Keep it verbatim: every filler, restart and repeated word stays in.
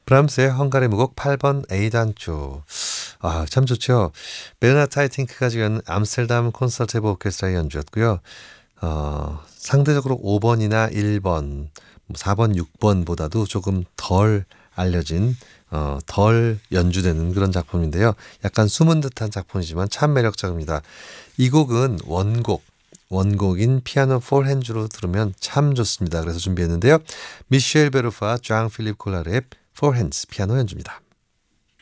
브람스의 헝가리 무곡 팔 번 A단조. 아, 참 좋죠. 베르나트 하이팅크가 지금 암스테르담 콘서트 오케스트라의 연주였고요. 어, 상대적으로 오 번이나 일 번, 사 번, 육 번보다도 조금 덜 알려진 어, 덜 연주되는 그런 작품인데요. 약간 숨은 듯한 작품이지만 참 매력적입니다. 이 곡은 원곡, 원곡인 피아노 사 핸즈로 들으면 참 좋습니다. 그래서 준비했는데요. 미셸 베르파, 장 필립 콜라르의 사 핸즈 피아노 연주입니다.